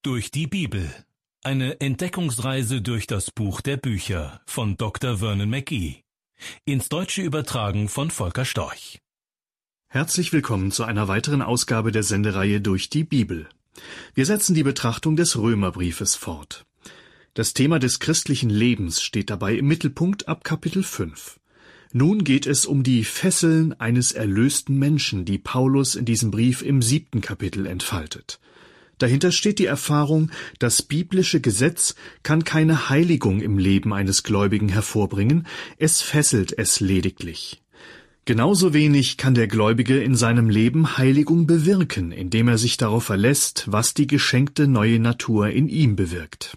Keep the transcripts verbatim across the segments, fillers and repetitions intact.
Durch die Bibel. Eine Entdeckungsreise durch das Buch der Bücher von Doktor Vernon McGee. Ins Deutsche übertragen von Volker Storch. Herzlich willkommen zu einer weiteren Ausgabe der Sendereihe Durch die Bibel. Wir setzen die Betrachtung des Römerbriefes fort. Das Thema des christlichen Lebens steht dabei im Mittelpunkt ab Kapitel fünf. Nun geht es um die Fesseln eines erlösten Menschen, die Paulus in diesem Brief im siebten Kapitel entfaltet. Dahinter steht die Erfahrung, das biblische Gesetz kann keine Heiligung im Leben eines Gläubigen hervorbringen, es fesselt es lediglich. Genauso wenig kann der Gläubige in seinem Leben Heiligung bewirken, indem er sich darauf verlässt, was die geschenkte neue Natur in ihm bewirkt.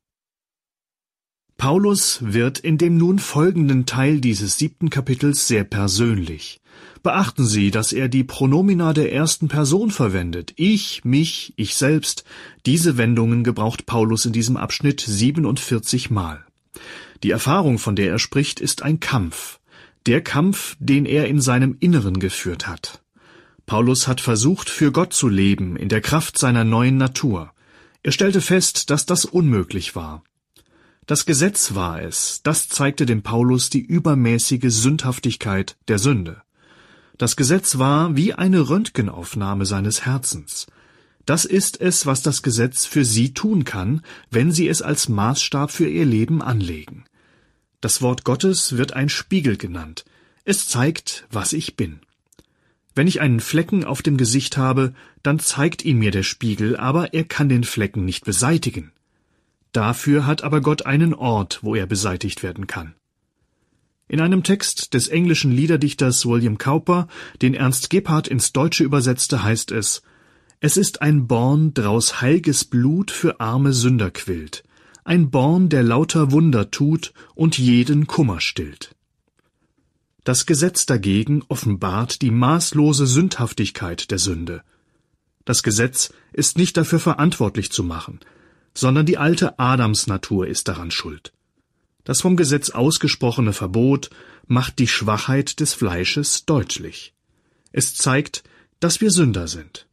Paulus wird in dem nun folgenden Teil dieses siebten Kapitels sehr persönlich. Beachten Sie, dass er die Pronomina der ersten Person verwendet. Ich, mich, ich selbst. Diese Wendungen gebraucht Paulus in diesem Abschnitt siebenundvierzig Mal. Die Erfahrung, von der er spricht, ist ein Kampf. Der Kampf, den er in seinem Inneren geführt hat. Paulus hat versucht, für Gott zu leben, in der Kraft seiner neuen Natur. Er stellte fest, dass das unmöglich war. Das Gesetz war es, das zeigte dem Paulus die übermäßige Sündhaftigkeit der Sünde. Das Gesetz war wie eine Röntgenaufnahme seines Herzens. Das ist es, was das Gesetz für Sie tun kann, wenn Sie es als Maßstab für Ihr Leben anlegen. Das Wort Gottes wird ein Spiegel genannt. Es zeigt, was ich bin. Wenn ich einen Flecken auf dem Gesicht habe, dann zeigt ihn mir der Spiegel, aber er kann den Flecken nicht beseitigen. Dafür hat aber Gott einen Ort, wo er beseitigt werden kann. In einem Text des englischen Liederdichters William Cowper, den Ernst Gebhardt ins Deutsche übersetzte, heißt es: Es ist ein Born, draus heilges Blut für arme Sünder quillt, ein Born, der lauter Wunder tut und jeden Kummer stillt. Das Gesetz dagegen offenbart die maßlose Sündhaftigkeit der Sünde. Das Gesetz ist nicht dafür verantwortlich zu machen, sondern die alte Adamsnatur ist daran schuld. Das vom Gesetz ausgesprochene Verbot macht die Schwachheit des Fleisches deutlich. Es zeigt, dass wir Sünder sind.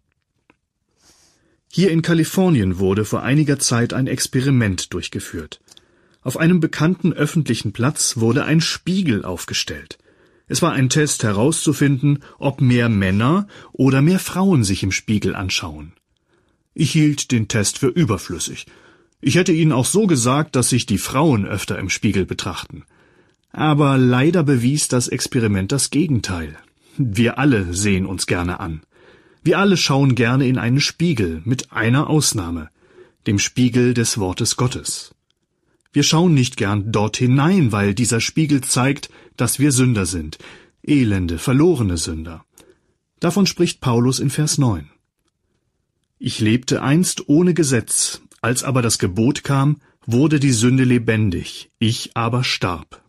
Hier in Kalifornien wurde vor einiger Zeit ein Experiment durchgeführt. Auf einem bekannten öffentlichen Platz wurde ein Spiegel aufgestellt. Es war ein Test herauszufinden, ob mehr Männer oder mehr Frauen sich im Spiegel anschauen. Ich hielt den Test für überflüssig. Ich hätte Ihnen auch so gesagt, dass sich die Frauen öfter im Spiegel betrachten. Aber leider bewies das Experiment das Gegenteil. Wir alle sehen uns gerne an. Wir alle schauen gerne in einen Spiegel, mit einer Ausnahme, dem Spiegel des Wortes Gottes. Wir schauen nicht gern dort hinein, weil dieser Spiegel zeigt, dass wir Sünder sind, elende, verlorene Sünder. Davon spricht Paulus in Vers neun. Ich lebte einst ohne Gesetz, als aber das Gebot kam, wurde die Sünde lebendig, ich aber starb.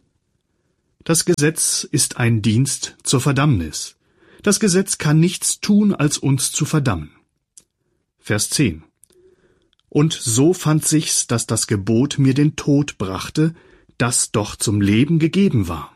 Das Gesetz ist ein Dienst zur Verdammnis. Das Gesetz kann nichts tun, als uns zu verdammen. Vers zehn. Und so fand sich's, dass das Gebot mir den Tod brachte, das doch zum Leben gegeben war.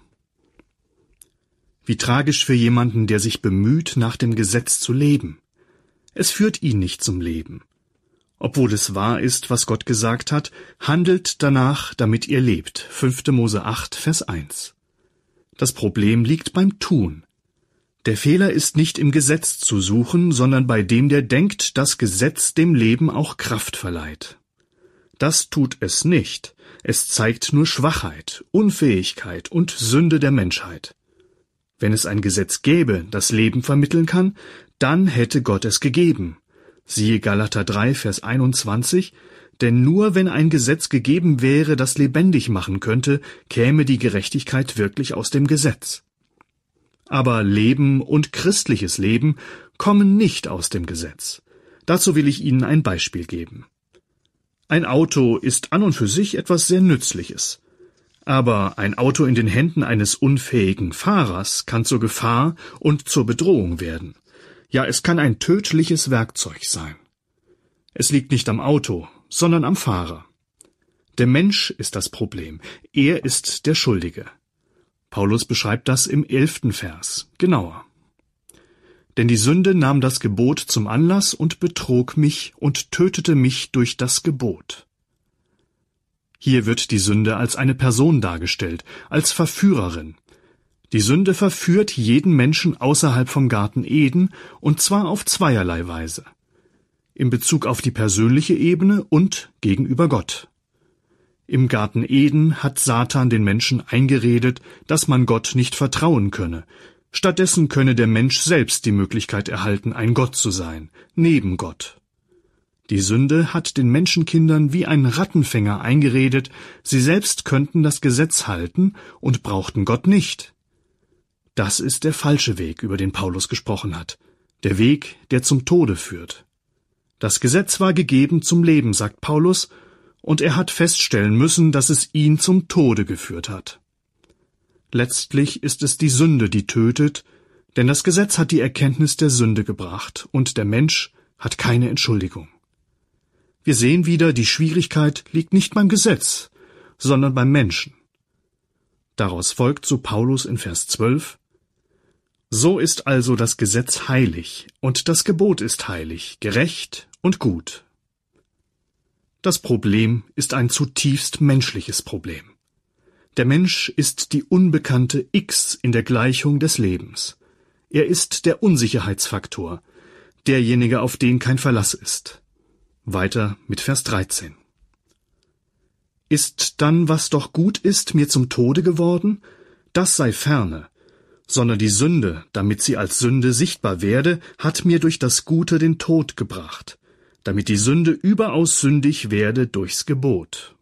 Wie tragisch für jemanden, der sich bemüht, nach dem Gesetz zu leben. Es führt ihn nicht zum Leben. Obwohl es wahr ist, was Gott gesagt hat, handelt danach, damit ihr lebt. fünfte Mose acht, Vers eins. Das Problem liegt beim Tun. Der Fehler ist nicht im Gesetz zu suchen, sondern bei dem, der denkt, das Gesetz dem Leben auch Kraft verleiht. Das tut es nicht. Es zeigt nur Schwachheit, Unfähigkeit und Sünde der Menschheit. Wenn es ein Gesetz gäbe, das Leben vermitteln kann, dann hätte Gott es gegeben. Siehe Galater drei, Vers einundzwanzig, denn nur wenn ein Gesetz gegeben wäre, das lebendig machen könnte, käme die Gerechtigkeit wirklich aus dem Gesetz. Aber Leben und christliches Leben kommen nicht aus dem Gesetz. Dazu will ich Ihnen ein Beispiel geben. Ein Auto ist an und für sich etwas sehr Nützliches. Aber ein Auto in den Händen eines unfähigen Fahrers kann zur Gefahr und zur Bedrohung werden. Ja, es kann ein tödliches Werkzeug sein. Es liegt nicht am Auto, sondern am Fahrer. Der Mensch ist das Problem. Er ist der Schuldige. Paulus beschreibt das im elften Vers genauer. Denn die Sünde nahm das Gebot zum Anlass und betrog mich und tötete mich durch das Gebot. Hier wird die Sünde als eine Person dargestellt, als Verführerin. Die Sünde verführt jeden Menschen außerhalb vom Garten Eden, und zwar auf zweierlei Weise: in Bezug auf die persönliche Ebene und gegenüber Gott. Im Garten Eden hat Satan den Menschen eingeredet, dass man Gott nicht vertrauen könne. Stattdessen könne der Mensch selbst die Möglichkeit erhalten, ein Gott zu sein, neben Gott. Die Sünde hat den Menschenkindern wie ein Rattenfänger eingeredet, sie selbst könnten das Gesetz halten und brauchten Gott nicht. Das ist der falsche Weg, über den Paulus gesprochen hat, der Weg, der zum Tode führt. Das Gesetz war gegeben zum Leben, sagt Paulus, und er hat feststellen müssen, dass es ihn zum Tode geführt hat. Letztlich ist es die Sünde, die tötet, denn das Gesetz hat die Erkenntnis der Sünde gebracht, und der Mensch hat keine Entschuldigung. Wir sehen wieder, die Schwierigkeit liegt nicht beim Gesetz, sondern beim Menschen. Daraus folgt, so Paulus in Vers zwölf, so ist also das Gesetz heilig, und das Gebot ist heilig, gerecht und gut. Das Problem ist ein zutiefst menschliches Problem. Der Mensch ist die unbekannte X in der Gleichung des Lebens. Er ist der Unsicherheitsfaktor, derjenige, auf den kein Verlass ist. Weiter mit Vers dreizehn. Ist dann, was doch gut ist, mir zum Tode geworden? Das sei ferne, sondern die Sünde, damit sie als Sünde sichtbar werde, hat mir durch das Gute den Tod gebracht, damit die Sünde überaus sündig werde durchs Gebot.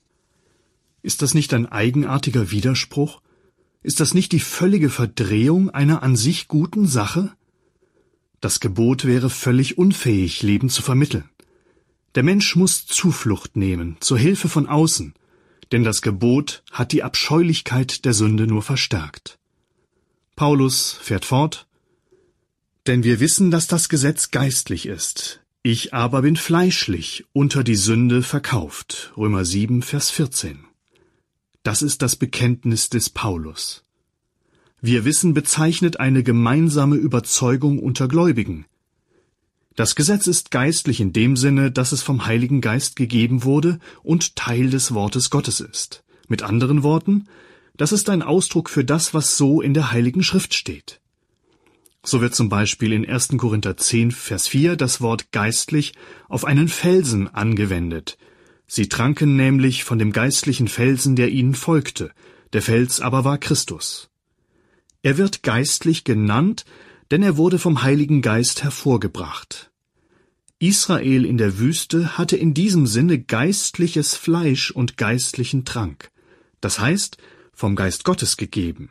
Ist das nicht ein eigenartiger Widerspruch? Ist das nicht die völlige Verdrehung einer an sich guten Sache? Das Gebot wäre völlig unfähig, Leben zu vermitteln. Der Mensch muss Zuflucht nehmen, zur Hilfe von außen, denn das Gebot hat die Abscheulichkeit der Sünde nur verstärkt. Paulus fährt fort, denn wir wissen, dass das Gesetz geistlich ist. Ich aber bin fleischlich, unter die Sünde verkauft. Römer sieben, Vers vierzehn. Das ist das Bekenntnis des Paulus. Wir wissen bezeichnet eine gemeinsame Überzeugung unter Gläubigen. Das Gesetz ist geistlich in dem Sinne, dass es vom Heiligen Geist gegeben wurde und Teil des Wortes Gottes ist. Mit anderen Worten, das ist ein Ausdruck für das, was so in der Heiligen Schrift steht. So wird zum Beispiel in ersten Korinther zehn, Vers vier das Wort geistlich auf einen Felsen angewendet. Sie tranken nämlich von dem geistlichen Felsen, der ihnen folgte. Der Fels aber war Christus. Er wird geistlich genannt, denn er wurde vom Heiligen Geist hervorgebracht. Israel in der Wüste hatte in diesem Sinne geistliches Fleisch und geistlichen Trank, das heißt, vom Geist Gottes gegeben.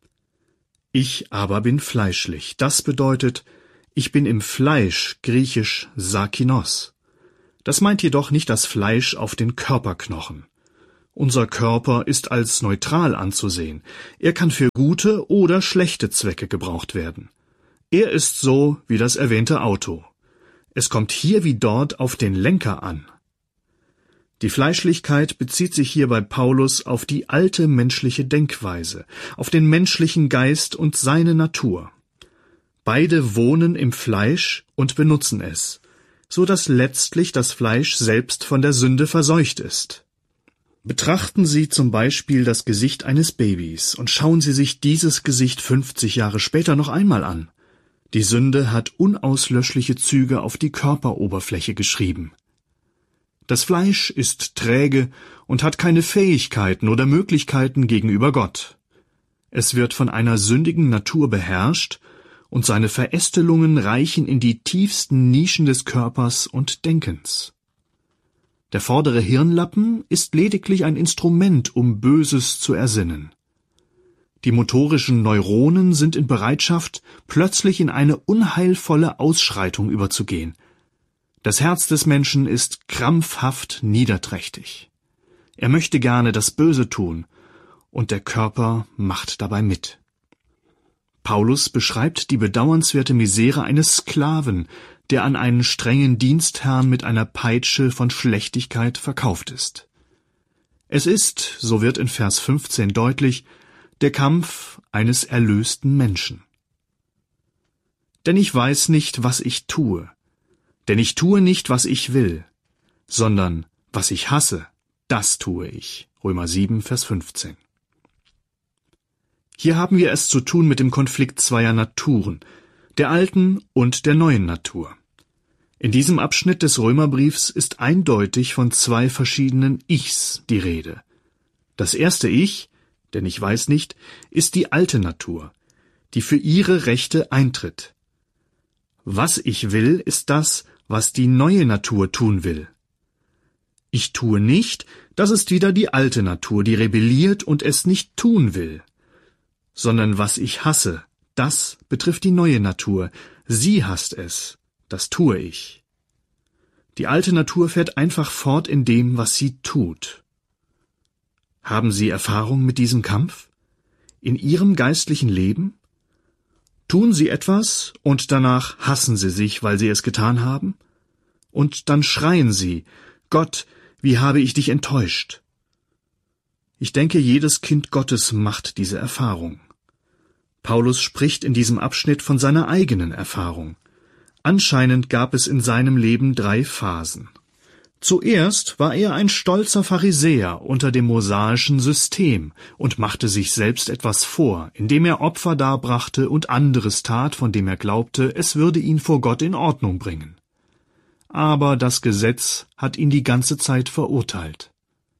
Ich aber bin fleischlich, das bedeutet, ich bin im Fleisch, griechisch sarkinos. Das meint jedoch nicht das Fleisch auf den Körperknochen. Unser Körper ist als neutral anzusehen. Er kann für gute oder schlechte Zwecke gebraucht werden. Er ist so wie das erwähnte Auto. Es kommt hier wie dort auf den Lenker an. Die Fleischlichkeit bezieht sich hier bei Paulus auf die alte menschliche Denkweise, auf den menschlichen Geist und seine Natur. Beide wohnen im Fleisch und benutzen es, so dass letztlich das Fleisch selbst von der Sünde verseucht ist. Betrachten Sie zum Beispiel das Gesicht eines Babys und schauen Sie sich dieses Gesicht fünfzig Jahre später noch einmal an. Die Sünde hat unauslöschliche Züge auf die Körperoberfläche geschrieben. Das Fleisch ist träge und hat keine Fähigkeiten oder Möglichkeiten gegenüber Gott. Es wird von einer sündigen Natur beherrscht, und seine Verästelungen reichen in die tiefsten Nischen des Körpers und Denkens. Der vordere Hirnlappen ist lediglich ein Instrument, um Böses zu ersinnen. Die motorischen Neuronen sind in Bereitschaft, plötzlich in eine unheilvolle Ausschreitung überzugehen. Das Herz des Menschen ist krampfhaft niederträchtig. Er möchte gerne das Böse tun, und der Körper macht dabei mit. Paulus beschreibt die bedauernswerte Misere eines Sklaven, der an einen strengen Dienstherrn mit einer Peitsche von Schlechtigkeit verkauft ist. Es ist, so wird in Vers fünfzehn deutlich, der Kampf eines erlösten Menschen. denn ich weiß nicht, was ich tue. Denn ich tue nicht, was ich will, sondern was ich hasse, das tue ich. Römer sieben, Vers fünfzehn. Hier haben wir es zu tun mit dem Konflikt zweier Naturen, der alten und der neuen Natur. In diesem Abschnitt des Römerbriefs ist eindeutig von zwei verschiedenen Ichs die Rede. Das erste Ich, denn ich weiß nicht, ist die alte Natur, die für ihre Rechte eintritt. Was ich will, ist das, was die neue Natur tun will. Ich tue nicht, das ist wieder die alte Natur, die rebelliert und es nicht tun will. Sondern was ich hasse, das betrifft die neue Natur. Sie hasst es, das tue ich. Die alte Natur fährt einfach fort in dem, was sie tut. Haben Sie Erfahrung mit diesem Kampf? In Ihrem geistlichen Leben? Tun Sie etwas und danach hassen Sie sich, weil Sie es getan haben? Und dann schreien Sie, Gott, wie habe ich dich enttäuscht? Ich denke, jedes Kind Gottes macht diese Erfahrung. Paulus spricht in diesem Abschnitt von seiner eigenen Erfahrung. Anscheinend gab es in seinem Leben drei Phasen. Zuerst war er ein stolzer Pharisäer unter dem mosaischen System und machte sich selbst etwas vor, indem er Opfer darbrachte und anderes tat, von dem er glaubte, es würde ihn vor Gott in Ordnung bringen. Aber das Gesetz hat ihn die ganze Zeit verurteilt.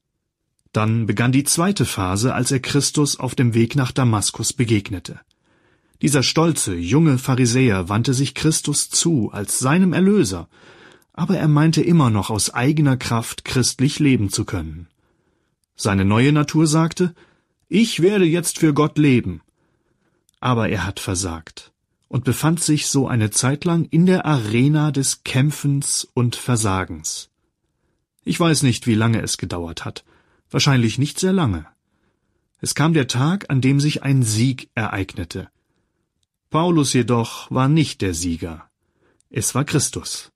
Dann begann die zweite Phase, als er Christus auf dem Weg nach Damaskus begegnete. Dieser stolze, junge Pharisäer wandte sich Christus zu als seinem Erlöser, aber er meinte immer noch aus eigener Kraft christlich leben zu können. Seine neue Natur sagte, ich werde jetzt für Gott leben. Aber er hat versagt und befand sich so eine Zeit lang in der Arena des Kämpfens und Versagens. Ich weiß nicht, wie lange es gedauert hat, wahrscheinlich nicht sehr lange. Es kam der Tag, an dem sich ein Sieg ereignete. Paulus jedoch war nicht der Sieger. Es war Christus.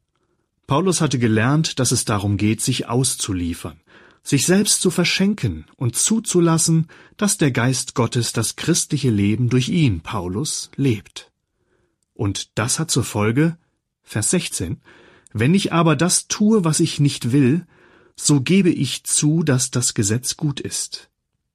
Paulus hatte gelernt, dass es darum geht, sich auszuliefern, sich selbst zu verschenken und zuzulassen, dass der Geist Gottes das christliche Leben durch ihn, Paulus, lebt. Und das hat zur Folge, Vers sechzehn, wenn ich aber das tue, was ich nicht will, so gebe ich zu, dass das Gesetz gut ist.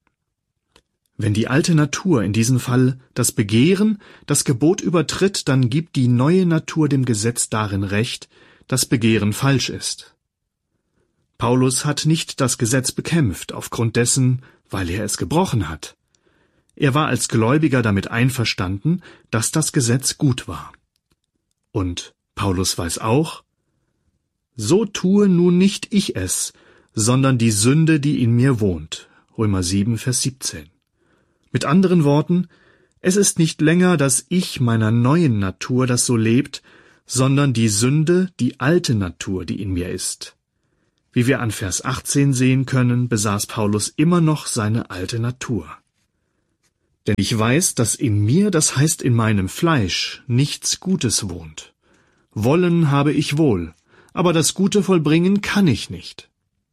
Wenn die alte Natur, in diesem Fall das Begehren, das Gebot übertritt, dann gibt die neue Natur dem Gesetz darin recht, dass Begehren falsch ist. Paulus hat nicht das Gesetz bekämpft, aufgrund dessen, weil er es gebrochen hat. Er war als Gläubiger damit einverstanden, dass das Gesetz gut war. Und Paulus weiß auch, so tue nun nicht ich es, sondern die Sünde, die in mir wohnt. Römer sieben, Vers siebzehn. Mit anderen Worten, es ist nicht länger das Ich meiner neuen Natur, das so lebt, sondern die Sünde, die alte Natur, die in mir ist. Wie wir an Vers achtzehn sehen können, besaß Paulus immer noch seine alte Natur. Denn ich weiß, dass in mir, das heißt in meinem Fleisch, nichts Gutes wohnt. Wollen habe ich wohl, aber das Gute vollbringen kann ich nicht.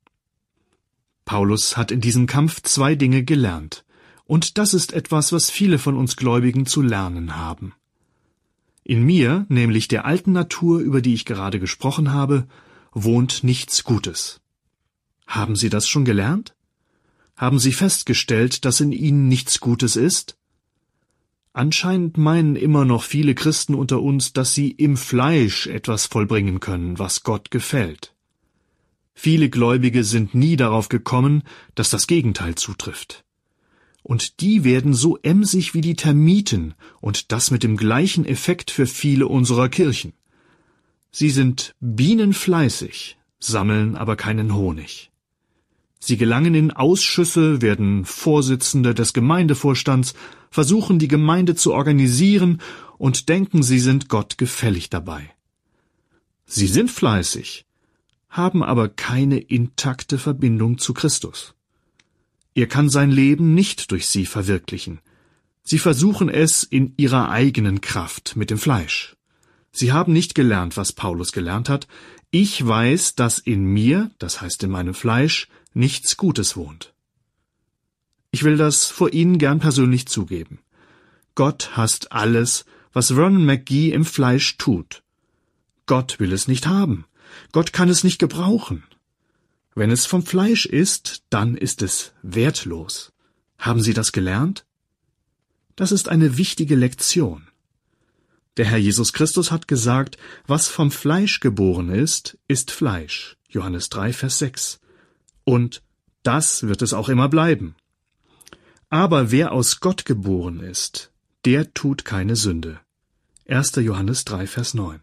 Paulus hat in diesem Kampf zwei Dinge gelernt. Und das ist etwas, was viele von uns Gläubigen zu lernen haben. In mir, nämlich der alten Natur, über die ich gerade gesprochen habe, wohnt nichts Gutes. Haben Sie das schon gelernt? Haben Sie festgestellt, dass in Ihnen nichts Gutes ist? Anscheinend meinen immer noch viele Christen unter uns, dass sie im Fleisch etwas vollbringen können, was Gott gefällt. Viele Gläubige sind nie darauf gekommen, dass das Gegenteil zutrifft. Und die werden so emsig wie die Termiten, und das mit dem gleichen Effekt für viele unserer Kirchen. Sie sind bienenfleißig, sammeln aber keinen Honig. Sie gelangen in Ausschüsse, werden Vorsitzende des Gemeindevorstands, versuchen die Gemeinde zu organisieren und denken, sie sind Gott gefällig dabei. Sie sind fleißig, haben aber keine intakte Verbindung zu Christus. Er kann sein Leben nicht durch sie verwirklichen. Sie versuchen es in ihrer eigenen Kraft mit dem Fleisch. Sie haben nicht gelernt, was Paulus gelernt hat. Ich weiß, dass in mir, das heißt in meinem Fleisch, nichts Gutes wohnt. Ich will das vor Ihnen gern persönlich zugeben. Gott hasst alles, was Vernon McGee im Fleisch tut. Gott will es nicht haben. Gott kann es nicht gebrauchen. Wenn es vom Fleisch ist, dann ist es wertlos. Haben Sie das gelernt? Das ist eine wichtige Lektion. Der Herr Jesus Christus hat gesagt, was vom Fleisch geboren ist, ist Fleisch. Johannes drei, Vers sechs. Und das wird es auch immer bleiben. Aber wer aus Gott geboren ist, der tut keine Sünde. erster Johannes drei, Vers neun.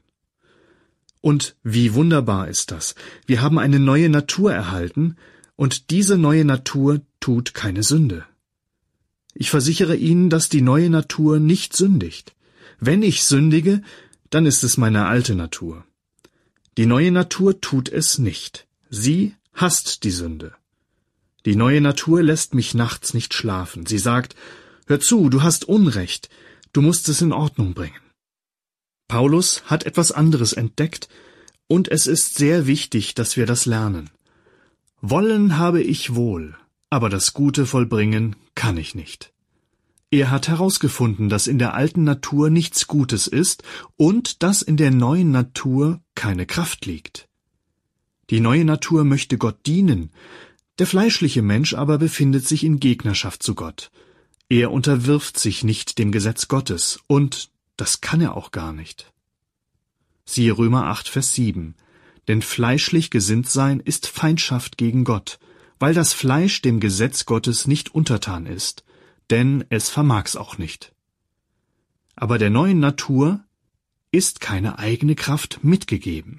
Und wie wunderbar ist das. Wir haben eine neue Natur erhalten, und diese neue Natur tut keine Sünde. Ich versichere Ihnen, dass die neue Natur nicht sündigt. Wenn ich sündige, dann ist es meine alte Natur. Die neue Natur tut es nicht. Sie hasst die Sünde. Die neue Natur lässt mich nachts nicht schlafen. Sie sagt, hör zu, du hast Unrecht, du musst es in Ordnung bringen. Paulus hat etwas anderes entdeckt, und es ist sehr wichtig, dass wir das lernen. Wollen habe ich wohl, aber das Gute vollbringen kann ich nicht. Er hat herausgefunden, dass in der alten Natur nichts Gutes ist und dass in der neuen Natur keine Kraft liegt. Die neue Natur möchte Gott dienen, der fleischliche Mensch aber befindet sich in Gegnerschaft zu Gott. Er unterwirft sich nicht dem Gesetz Gottes, und das kann er auch gar nicht. Siehe Römer acht, Vers sieben. Denn fleischlich gesinnt sein ist Feindschaft gegen Gott, weil das Fleisch dem Gesetz Gottes nicht untertan ist, denn es vermag's auch nicht. Aber der neuen Natur ist keine eigene Kraft mitgegeben.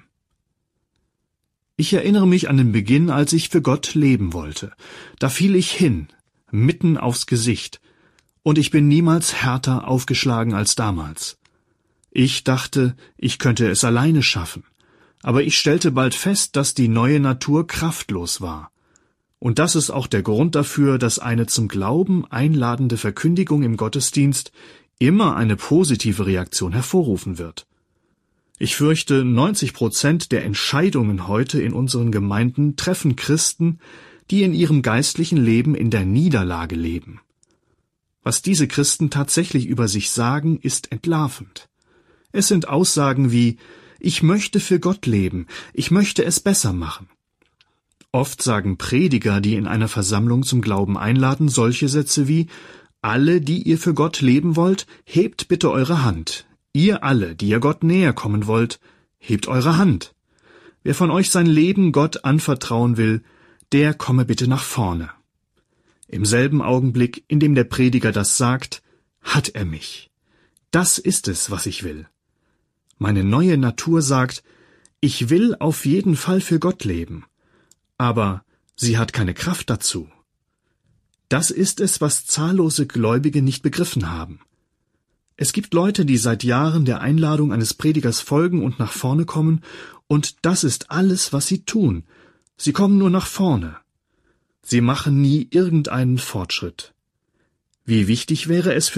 Ich erinnere mich an den Beginn, als ich für Gott leben wollte. Da fiel ich hin, mitten aufs Gesicht, und ich bin niemals härter aufgeschlagen als damals. Ich dachte, ich könnte es alleine schaffen, aber ich stellte bald fest, dass die neue Natur kraftlos war. Und das ist auch der Grund dafür, dass eine zum Glauben einladende Verkündigung im Gottesdienst immer eine positive Reaktion hervorrufen wird. Ich fürchte, neunzig Prozent der Entscheidungen heute in unseren Gemeinden treffen Christen, die in ihrem geistlichen Leben in der Niederlage leben. Was diese Christen tatsächlich über sich sagen, ist entlarvend. Es sind Aussagen wie, ich möchte für Gott leben, ich möchte es besser machen. Oft sagen Prediger, die in einer Versammlung zum Glauben einladen, solche Sätze wie, alle, die ihr für Gott leben wollt, hebt bitte eure Hand. Ihr alle, die ihr Gott näher kommen wollt, hebt eure Hand. Wer von euch sein Leben Gott anvertrauen will, der komme bitte nach vorne. Im selben Augenblick, in dem der Prediger das sagt, hat er mich. Das ist es, was ich will. Meine neue Natur sagt, ich will auf jeden Fall für Gott leben, aber sie hat keine Kraft dazu. Das ist es, was zahllose Gläubige nicht begriffen haben. Es gibt Leute, die seit Jahren der Einladung eines Predigers folgen und nach vorne kommen, und das ist alles, was sie tun. Sie kommen nur nach vorne. Sie machen nie irgendeinen Fortschritt. Wie wichtig wäre es für